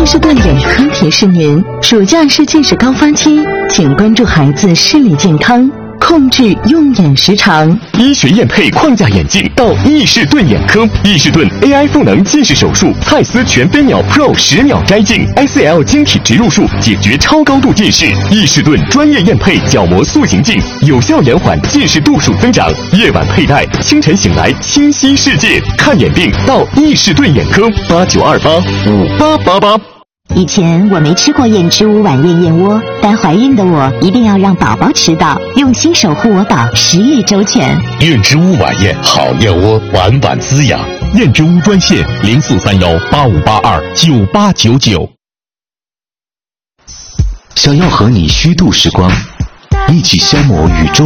士顿眼科提示您：暑假是近视高发期，请关注孩子视力健康，控制用眼时长。 医学验配框架眼镜到易士顿眼科，易士顿 AI 赋能近视手术，蔡司全飞秒 Pro 10秒摘镜 ，ICL 晶体植入术解决超高度近视。易士顿专业验配角膜塑形镜，有效延缓近视度数增长。夜晚佩戴，清晨醒来清晰世界。看眼病到易士顿眼科，89285888。 以前我没吃过燕之屋晚宴燕窝，但怀孕的我一定要让宝宝吃到，用心守护我宝，10日周全。 燕之屋晚宴好燕窝，晚晚滋养。燕之屋专线043185829899。 想要和你虚度时光，一起消磨宇宙。